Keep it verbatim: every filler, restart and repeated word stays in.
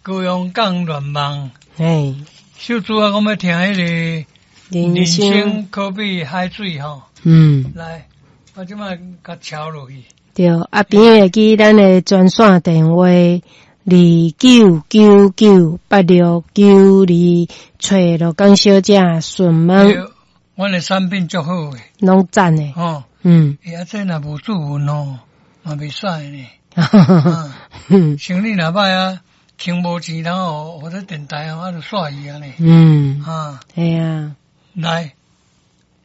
高阳港乱梦， 哎， 小主啊，我们听迄个人人生， 生可比海水吼。 嗯， 来，我即摆甲敲落去。 对，啊边会记咱的专线电话二九九九八六九二，找罗江小姐询问， 阮的产品足好诶， 拢赞诶， 吼， 嗯， 哎呀，这若无注文哦，嘛袂使呢。 哈嗯， 生理若歹啊，轻无钱，然后或者电台啊，我就煞伊啊呢。 嗯， 啊， 系啊， 来，